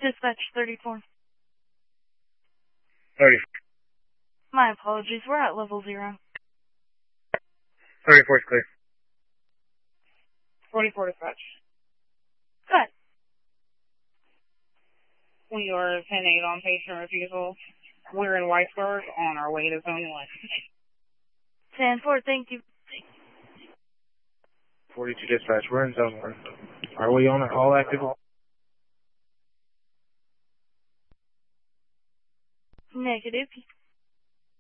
Dispatch 34. 30. My apologies, we're at level 0. 34 is clear. 44 dispatch. Good. We are 10-8 on patient refusal. We're in Whitesburg on our way to zone 1. 10-4, thank you. 42 dispatch, we're in zone 1. Are we on all active? Negative.